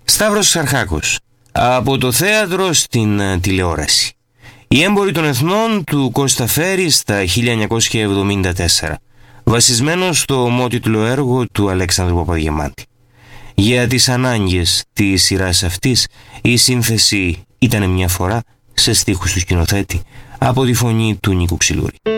Σταύρος Ξαρχάκος. Από το θέατρο στην τηλεόραση. Οι έμποροι των εθνών του Κώστα Φέρη στα 1974. Βασισμένο στο ομότιτλο έργο του Αλέξανδρου Παπαδιαμάντη. Για τις ανάγκες της σειράς αυτής η σύνθεση ήταν μια φορά σε στίχους του σκηνοθέτη από τη φωνή του Νίκου Ξυλούρη.